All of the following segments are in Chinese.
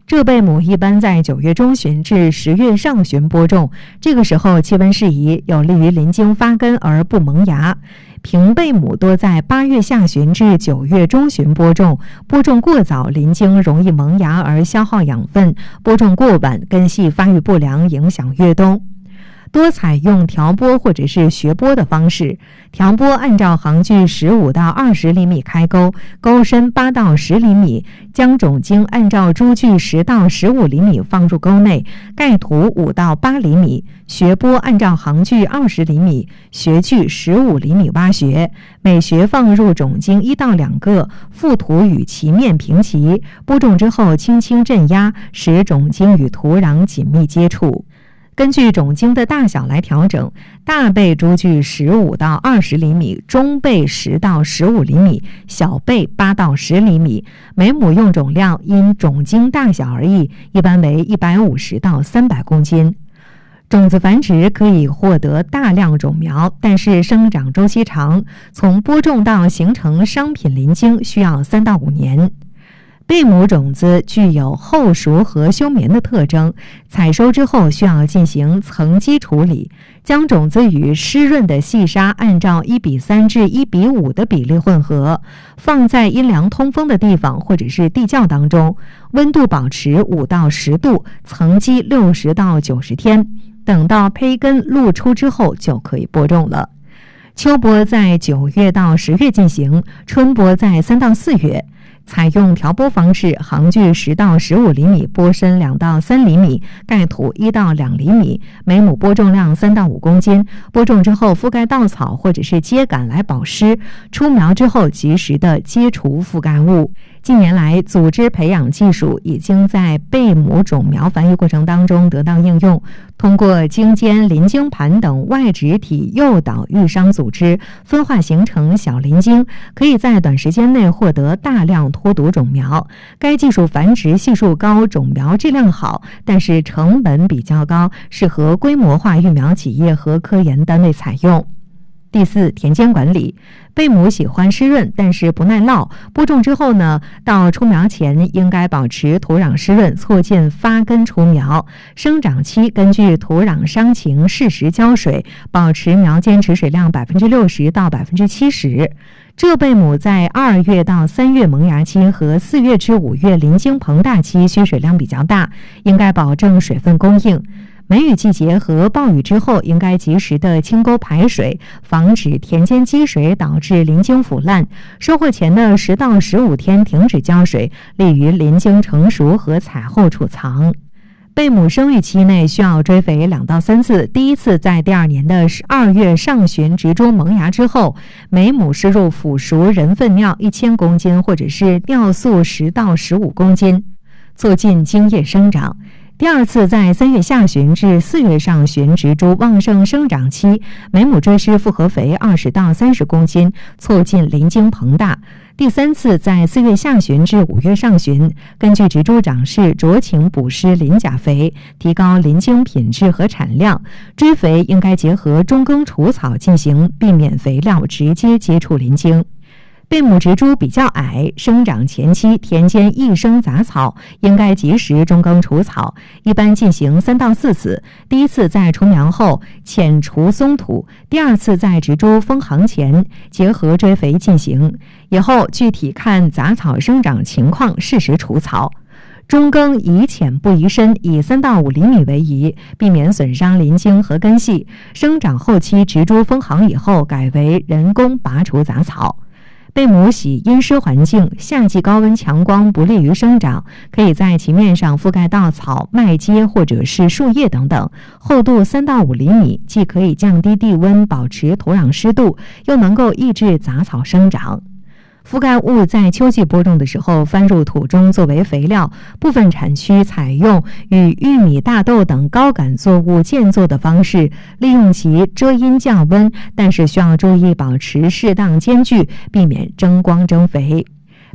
浙贝母一般在9月中旬至10月上旬播种，这个时候气温适宜，有利于鳞茎发根而不萌芽。平贝母多在8月下旬至9月中旬播种，播种过早，鳞茎容易萌芽而消耗养分；播种过晚，根系发育不良，影响越冬。多采用调播或者是学播的方式。调播按照行距15到20厘米开沟，沟深8到10厘米，将种茎按照株距10到15厘米放入沟内，盖土5到8厘米。学播按照行距20厘米，学距15厘米挖穴，每穴放入种茎1到2个，覆土与其面平齐。播种之后轻轻镇压，使种茎与土壤紧密接触。根据种茎的大小来调整，大贝株距15到20厘米，中贝10到15厘米，小贝8到10厘米。每亩用种量因种茎大小而异，一般为150到300公斤。种子繁殖可以获得大量种苗，但是生长周期长，从播种到形成商品鳞茎需要3到5年。贝母种子具有后熟和休眠的特征，采收之后需要进行层基处理，将种子与湿润的细沙按照1:3至1:5的比例混合，放在阴凉通风的地方或者是地窖当中，温度保持5到10度，层基60到90天，等到胚根露出之后就可以播种了。秋播在9月到10月进行，春播在3到4月。采用调播方式，行距10到15厘米，播深2到3厘米，盖土1到2厘米，每亩播种量3到5公斤。播种之后覆盖稻草或者是秸秆来保湿，出苗之后及时的揭除覆盖物。近年来，组织培养技术已经在贝母种苗繁育过程当中得到应用，通过茎尖、鳞茎盘等外植体诱导育伤组织分化形成小鳞茎，可以在短时间内获得大量脱毒种苗。该技术繁殖系数高，种苗质量好，但是成本比较高，适合规模化育苗企业和科研单位采用。第4，田间管理。贝母喜欢湿润，但是不耐涝。播种之后呢，到出苗前应该保持土壤湿润，错近发根出苗。生长期根据土壤伤情适时浇水，保持苗间持水量60%到70%。浙贝母在2月到3月萌芽期和4月至5月鳞茎膨大期需水量比较大，应该保证水分供应。梅雨季节和暴雨之后，应该及时的清沟排水，防止田间积水导致鳞茎腐烂。收获前的10到15天停止浇水，利于鳞茎成熟和采后储藏。贝母生育期内需要追肥2到3次，第一次在第2年的2月上旬植株萌芽之后，每亩施入腐熟人粪尿1000公斤，或者是尿素10到15公斤，促进茎叶生长。第二次在3月下旬至4月上旬植株旺盛生长期，每亩追施复合肥20到30公斤，促进鳞茎膨大。第3次在4月下旬至5月上旬，根据植株长势酌情补施磷钾肥，提高鳞茎品质和产量。追肥应该结合中耕除草进行，避免肥料直接接触鳞茎。贝母植株比较矮，生长前期田间易生杂草，应该及时中耕除草，一般进行3到4次。第一次在出苗后浅除松土，第二次在植株封行前结合追肥进行，以后具体看杂草生长情况适时除草。中耕宜浅不宜深，以3到5厘米为宜，避免损伤鳞茎和根系。生长后期植株封行以后，改为人工拔除杂草。贝母喜阴湿环境，夏季高温强光不利于生长，可以在其面上覆盖稻草、麦秸或者是树叶等等，厚度3到5厘米，既可以降低地温，保持土壤湿度，又能够抑制杂草生长。覆盖物在秋季播种的时候翻入土中作为肥料，部分产区采用与玉米、大豆等高杆作物间作的方式，利用其遮阴降温，但是需要注意保持适当间距，避免争光争肥。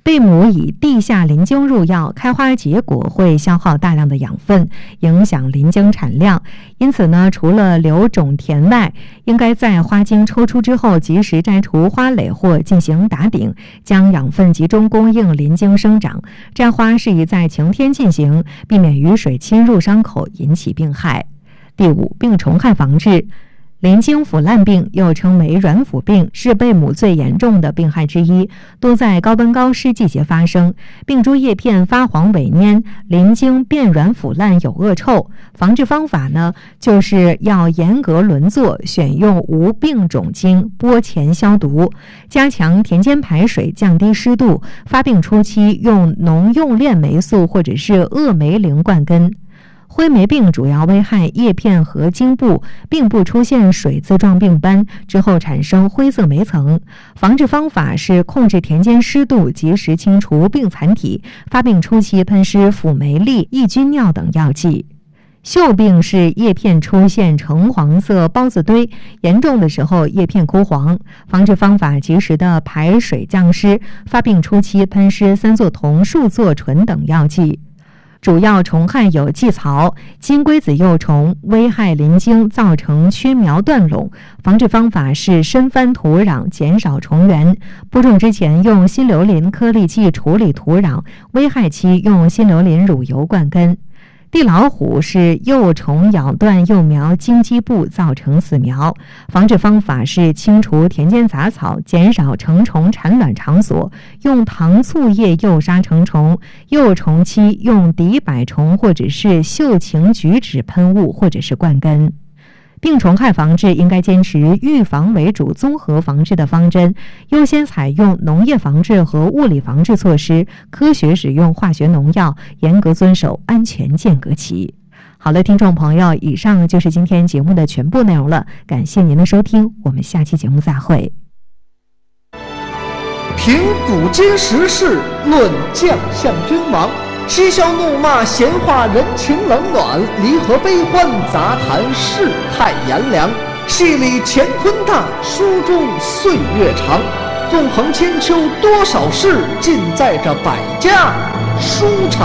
贝母以地下磷晶入药，开花结果会消耗大量的养分，影响磷晶产量。因此呢，除了留种田外，应该在花茎抽出之后及时摘除花蕾或进行打顶，将养分集中供应磷晶生长。摘花适宜在晴天进行，避免雨水侵入伤口引起病害。第五，病虫害防治。鳞茎腐烂病又称为软腐病，是贝母最严重的病害之一，多在高温高湿季节发生。病株叶片发黄萎蔫，鳞茎变软腐烂，有恶臭。防治方法呢，就是要严格轮作，选用无病种茎，播前消毒，加强田间排水，降低湿度。发病初期用农用链霉素或者是恶霉灵灌根。灰霉病主要危害叶片和茎部，并不出现水渍状病斑，之后产生灰色霉层。防治方法是控制田间湿度，及时清除病残体。发病初期喷施辅酶利、抑菌尿等药剂。锈病是叶片出现橙黄色孢子堆，严重的时候叶片枯黄。防治方法及时的排水降湿，发病初期喷施三唑酮、树唑醇等药剂。主要虫害有寄槽、金龟子幼虫，危害鳞茎，造成缺苗断垄。防治方法是深翻土壤，减少虫源。播种之前用新硫磷颗粒剂处理土壤，危害期用新硫磷乳油灌根。地老虎是幼虫咬断幼苗茎基部，造成死苗。防治方法是清除田间杂草，减少成虫产卵场所，用糖醋液诱杀成虫。幼虫期用敌百虫或者是秀腈菊酯喷雾或者是灌根。病虫害防治应该坚持预防为主、综合防治的方针，优先采用农业防治和物理防治措施，科学使用化学农药，严格遵守安全间隔期。好了，听众朋友，以上就是今天节目的全部内容了，感谢您的收听，我们下期节目再会。 评古今时事，论将相君王，嬉笑怒骂，闲话人情冷暖，离合悲欢，杂谈世态炎凉。戏里乾坤大，书中岁月长。纵横千秋多少事，尽在这百家书场。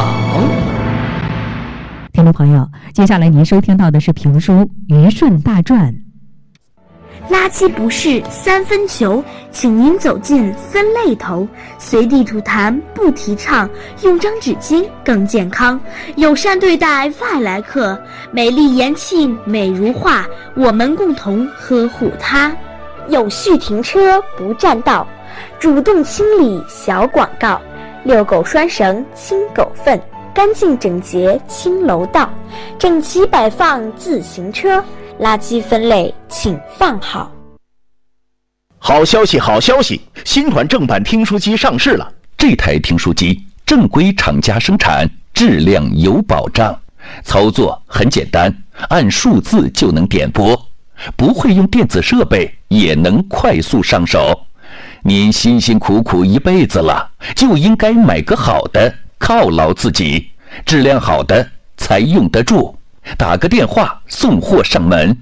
听众朋友，接下来您收听到的是评书《虞舜大传》。 垃圾不是三分球，请您走进分类头。随地吐痰不提倡，用张纸巾更健康。友善对待外来客，美丽延庆美如画，我们共同呵护它。有序停车不占道，主动清理小广告。遛狗拴绳清狗粪，干净整洁清楼道。整齐摆放自行车，垃圾分类请放好。 好消息，好消息！新款正版听书机上市了。这台听书机正规厂家生产，质量有保障，操作很简单，按数字就能点播，不会用电子设备也能快速上手。您辛辛苦苦一辈子了，就应该买个好的，犒劳自己。质量好的才用得住。打个电话送货上门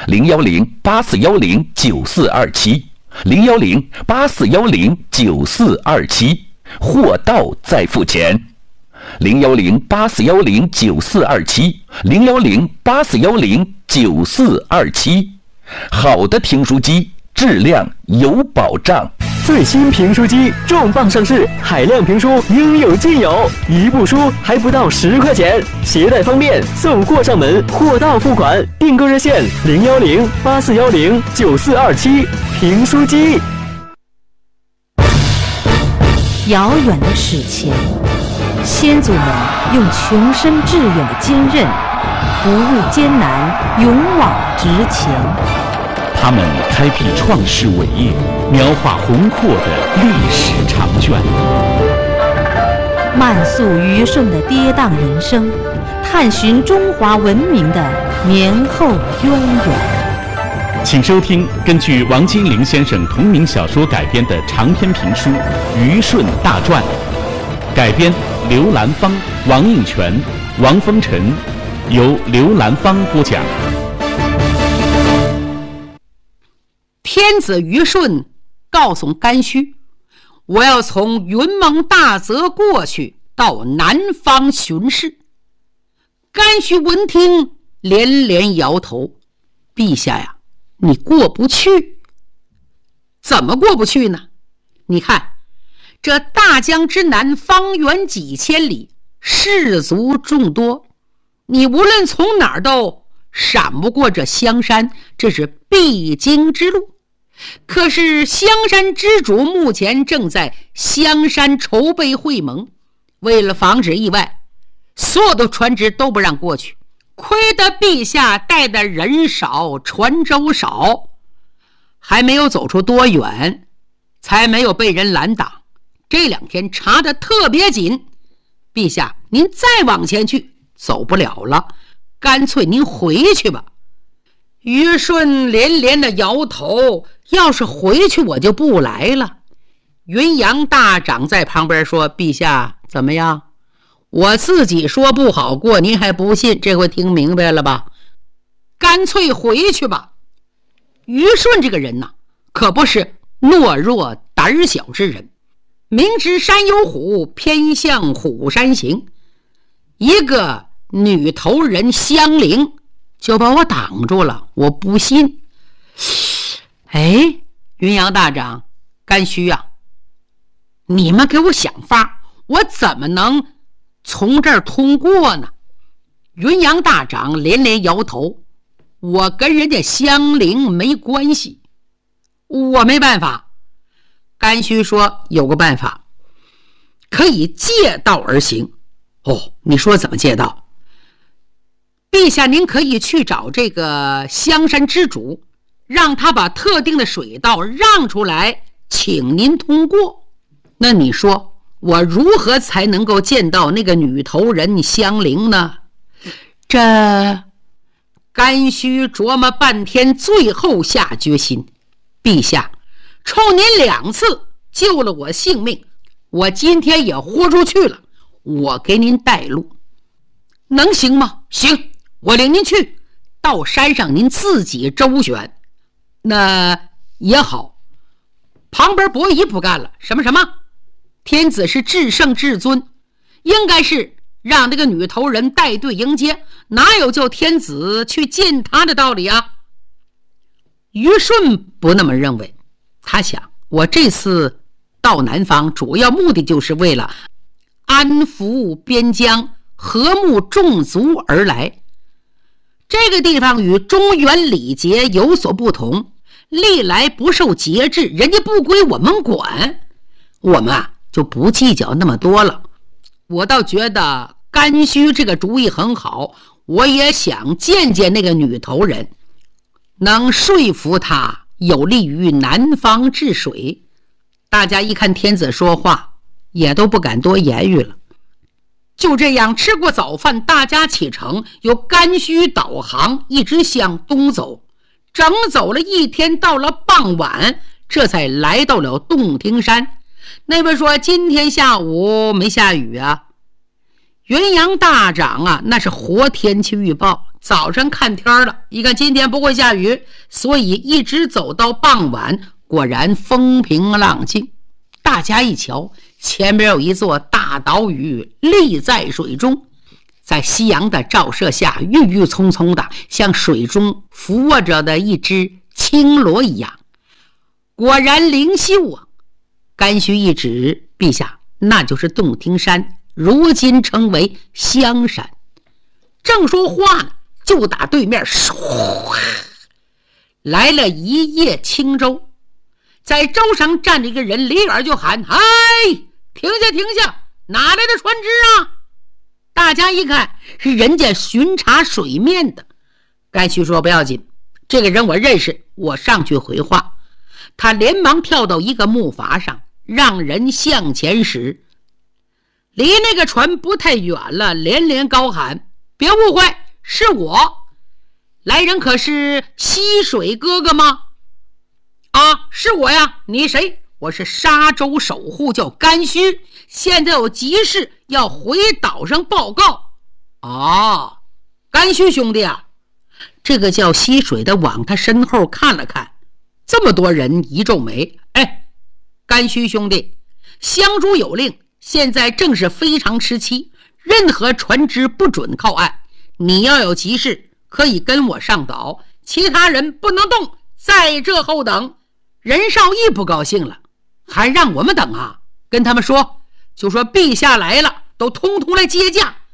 ，010-8410-9427，010-8410-9427，货到再付钱。010-8410-9427，010-8410-9427，好的听书机，质量有保障。 最新评书机重磅上市，海量评书应有尽有，一部书还不到10块钱，携带方便，送货上门，货到付款。订购热线010-8410-9427，评书机。 遥远的史前，先祖们用穷深致远的坚韧，不畏艰难，勇往直前。 他们开辟创世伟业，描画宏阔的历史长卷， 漫溯虞舜的跌宕人生，探寻中华文明的年后渊源。 请收听根据王金陵先生同名小说改编的长篇评书《虞舜大传》，改编刘兰芳、王应权、王风尘，由刘兰芳播讲。 天子虞舜告诉干须， 我要从云蒙大泽过去，到南方巡视。”甘须闻听，连连摇头：“陛下呀，你过不去。”“怎么过不去呢？你看，这大江之南方圆几千里，士族众多，你无论从哪儿都闪不过这香山，这是必经之路。可是香山之主目前正在香山筹备会盟，为了防止意外，所有的船只都不让过去。亏得陛下带的人少，船舟少，还没有走出多远，才没有被人拦挡。这2天查得特别紧，陛下您再往前去走不了了，干脆您回去吧。”于顺连连的摇头：“要是回去我就不来了。”云阳大长在旁边说：“陛下怎么样？我自己说不好过，您还不信，这回听明白了吧？干脆回去吧。”于顺这个人呢，可不是懦弱胆小之人，明知山有虎，偏向虎山行。一个女头人香菱就把我挡住了，我不信。哎，云阳大长，甘须啊，你们给我想法，我怎么能从这儿通过呢？云阳大长连连摇头：“我跟人家香菱没关系，我没办法。”甘须说：“有个办法，可以借道而行。”“哦，你说怎么借道？”“陛下您可以去找这个香山之主，让他把特定的水道让出来，请您通过。那你说我如何才能够见到那个女头人香菱呢？”这甘须琢磨半天，最后下决心：“陛下，冲您2次救了我性命，我今天也豁出去了，我给您带路，能行吗？”“行，我领您去，到山上您自己周旋。”“那也好。”旁边伯夷不干了：“什么？天子是至圣至尊，应该是让那个女头人带队迎接，哪有叫天子去见他的道理啊？”于顺不那么认为，他想，我这次到南方主要目的就是为了安抚边疆，和睦众族而来。这个地方与中原礼节有所不同，历来不受节制，人家不归我们管，我们就不计较那么多了。我倒觉得甘须这个主意很好，我也想见见那个女头人，能说服她，有利于南方治水。大家一看天子说话，也都不敢多言语了。就这样吃过早饭，大家启程，由甘须导航，一直向东走，整走了1天，到了傍晚，这才来到了洞庭山。那位说今天下午没下雨啊？云阳大长啊，那是活天气预报，早上看天了，一看今天不会下雨，所以一直走到傍晚，果然风平浪静。大家一瞧，前边有一座大岛屿立在水中，在夕阳的照射下，郁郁葱葱的，像水中俯卧着的一只青螺一样，果然灵秀啊！甘须一指：“陛下，那就是洞庭山，如今称为香山。”正说话呢，就打对面来了一叶轻舟，在舟上站着一个人，离远就喊：“嗨，停下停下，哪来的船只啊？”大家一看，是人家巡查水面的。甘须说：“不要紧，这个人我认识，我上去回话。”他连忙跳到一个木筏上，让人向前驶。离那个船不太远了，连连高喊：“别误会，是我！来人可是溪水哥哥吗？”“啊，是我呀，你谁？”“我是沙洲守护，叫甘须，现在有急事要回岛上报告。”“哦，甘须兄弟啊！”这个叫溪水的往他身后看了看，这么多人，一皱眉：“哎，甘须兄弟， 香烛有令，现在正是非常时期，任何船只不准靠岸。你要有急事，可以跟我上岛，其他人不能动，在这后等。任少义不高兴了，还让我们等啊？跟他们说，就说陛下来了，都通通来接驾。